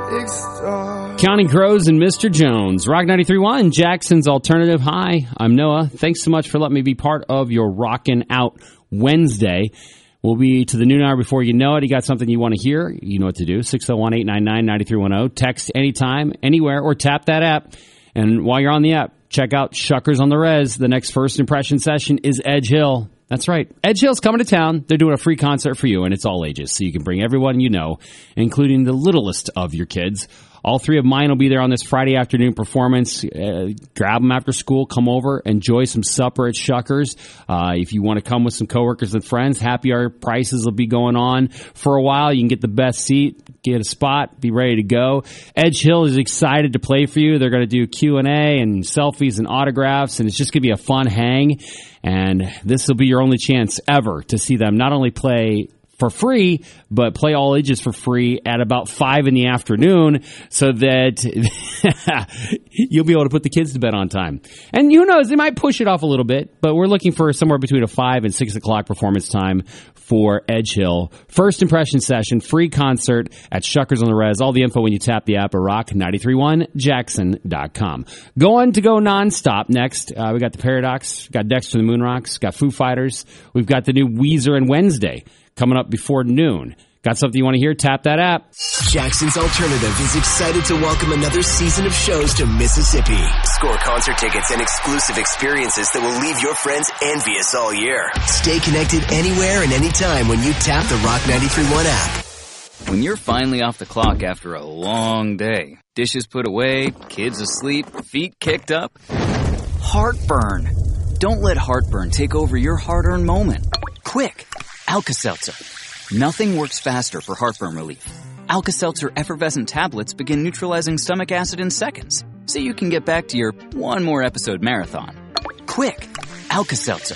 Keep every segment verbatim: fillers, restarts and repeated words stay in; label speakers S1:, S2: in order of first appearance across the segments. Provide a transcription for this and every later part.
S1: Counting Crows and Mister Jones. Rock ninety-three point one, Jackson's Alternative. Hi, I'm Noah. Thanks so much for letting me be part of your Rockin' Out Wednesday. We'll be to the noon hour before you know it. You got something you want to hear? You know what to do. six oh one, eight nine nine, nine three one oh. Text anytime, anywhere, or tap that app. And while you're on the app, check out Shuckers on the Res. The next First Impression session is Edge Hill. That's right. Edge Hill's coming to town. They're doing a free concert for you, and it's all ages. So you can bring everyone you know, including the littlest of your kids. All three of mine will be there on this Friday afternoon performance. Uh, grab them after school. Come over. Enjoy some supper at Shuckers. Uh, if you want to come with some coworkers and friends, happy hour prices will be going on for a while. You can get the best seat, get a spot, be ready to go. Edge Hill is excited to play for you. They're going to do Q and A and selfies and autographs, and it's just going to be a fun hang. And this will be your only chance ever to see them not only play for free, but play all ages for free at about five in the afternoon so that you'll be able to put the kids to bed on time. And who knows, they might push it off a little bit, but we're looking for somewhere between a five and six o'clock performance time for Edge Hill. First Impression session, free concert at Shuckers on the Res. All the info when you tap the app at rock nine three one jackson dot com. Going to go nonstop next. Uh, we got the Paradox, got Dexter the Moonrocks, got Foo Fighters. We've got the new Weezer and Wednesday coming up before noon. Got something you want to hear? Tap that app.
S2: Jackson's Alternative is excited to welcome another season of shows to Mississippi. Score concert tickets and exclusive experiences that will leave your friends envious all year. Stay connected anywhere and anytime when you tap the Rock ninety-three point one app.
S3: When you're finally off the clock after a long day, dishes put away, kids asleep, feet kicked up, heartburn. Don't let heartburn take over your hard-earned moment. Quick, Alka-Seltzer. Nothing works faster for heartburn relief. Alka-Seltzer effervescent tablets begin neutralizing stomach acid in seconds, so you can get back to your one more episode marathon. Quick, Alka-Seltzer.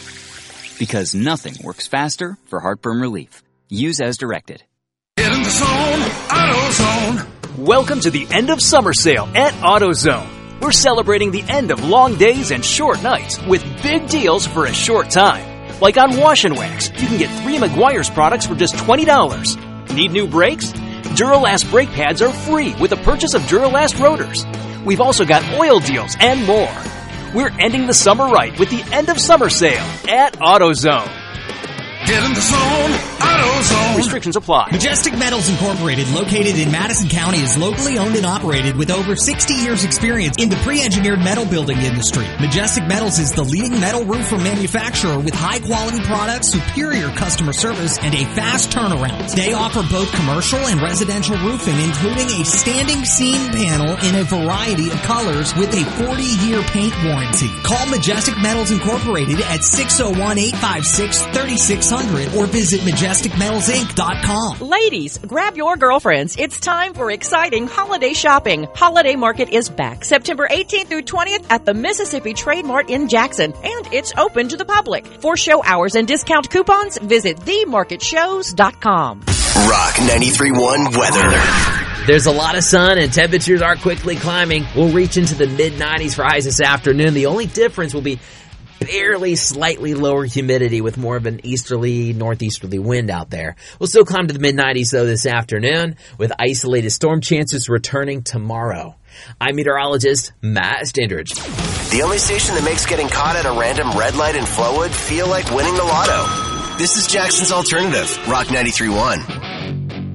S3: Because nothing works faster for heartburn relief. Use as directed.
S4: Get in the zone, AutoZone.
S5: Welcome to the end of summer sale at AutoZone. We're celebrating the end of long days and short nights with big deals for a short time. Like on Wash and Wax, you can get three Meguiar's products for just twenty dollars. Need new brakes? Duralast brake pads are free with the purchase of Duralast rotors. We've also got oil deals and more. We're ending the summer right with the end of summer sale at AutoZone.
S4: Get in the zone, AutoZone.
S5: Restrictions apply.
S6: Majestic Metals Incorporated, located in Madison County, is locally owned and operated with over sixty years experience in the pre-engineered metal building industry. Majestic Metals is the leading metal roofer manufacturer with high-quality products, superior customer service, and a fast turnaround. They offer both commercial and residential roofing, including a standing seam panel in a variety of colors with a forty-year paint warranty. Call Majestic Metals Incorporated at six oh one, eight five six, three six hundred or visit majestic metals inc dot com.
S7: Ladies, grab your girlfriends. It's time for exciting holiday shopping. Holiday Market is back September eighteenth through twentieth at the Mississippi Trade Mart in Jackson, and it's open to the public. For show hours and discount coupons, visit the market shows dot com.
S2: Rock ninety-three point one weather.
S8: There's a lot of sun and temperatures are quickly climbing. We'll reach into the mid nineties for highs this afternoon. The only difference will be barely slightly lower humidity with more of an easterly, northeasterly wind out there. We'll still climb to the mid nineties though this afternoon with isolated storm chances returning tomorrow. I'm meteorologist Matt Standridge.
S2: The only station that makes getting caught at a random red light in Flowood feel like winning the lotto. This is Jackson's Alternative, Rock ninety-three point one.